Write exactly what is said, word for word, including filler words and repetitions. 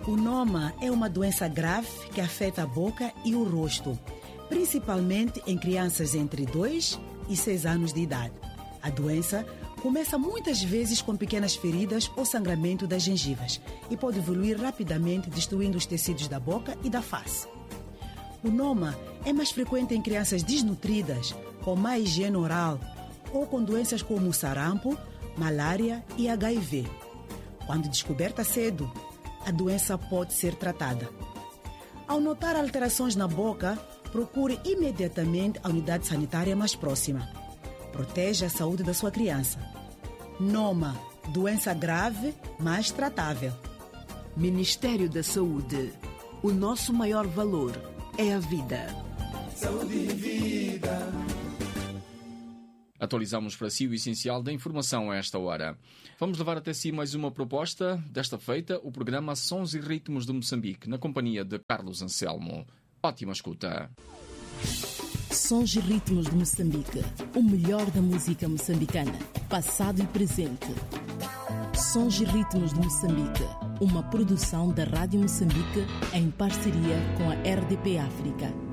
O noma é uma doença grave que afeta a boca e o rosto, principalmente em crianças entre dois e seis anos de idade. A doença começa muitas vezes com pequenas feridas ou sangramento das gengivas e pode evoluir rapidamente, destruindo os tecidos da boca e da face. O noma é mais frequente em crianças desnutridas, com má higiene oral ou com doenças como sarampo, malária e H I V. Quando descoberta cedo, a doença pode ser tratada. Ao notar alterações na boca, procure imediatamente a unidade sanitária mais próxima. Proteja a saúde da sua criança. Noma, doença grave, mas tratável. Ministério da Saúde. O nosso maior valor é a vida. Saúde e vida. Atualizamos para si o essencial da informação a esta hora. Vamos levar até si mais uma proposta. Desta feita, o programa Sons e Ritmos de Moçambique, na companhia de Carlos Anselmo. Ótima escuta. Sons e Ritmos de Moçambique. O melhor da música moçambicana, passado e presente. Sons e Ritmos de Moçambique. Uma produção da Rádio Moçambique em parceria com a R D P África.